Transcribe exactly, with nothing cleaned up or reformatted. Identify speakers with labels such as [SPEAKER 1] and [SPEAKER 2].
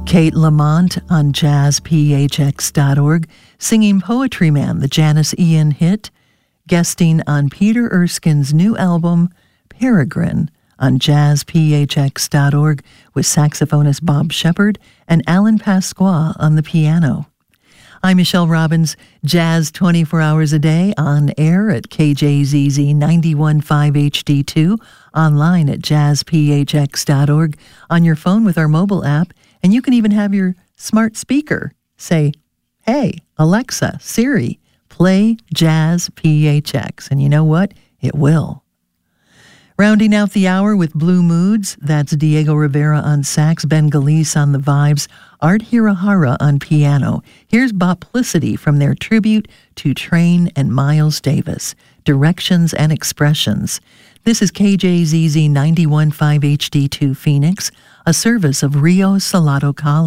[SPEAKER 1] Kate Lamont on jazz p h x dot org, singing Poetry Man, the Janis Ian hit, guesting on Peter Erskine's new album, Peregrine, on jazz p h x dot org with saxophonist Bob Shepard and Alan Pasqua on the piano. I'm Michelle Robbins, Jazz twenty-four hours a day, on air at K J Z Z ninety-one point five H D two, online at jazz p h x dot org, on your phone with our mobile app, and you can even have your smart speaker say, "Hey, Alexa, Siri, play Jazz P H X," and you know what? It will. Rounding out the hour with Blue Moods, that's Diego Rivera on sax, Ben Galice on the vibes, Art Hirahara on piano. Here's Boplicity from their tribute to Train and Miles Davis, Directions and Expressions. This is K J Z Z ninety-one point five H D two Phoenix, a service of Rio Salado College.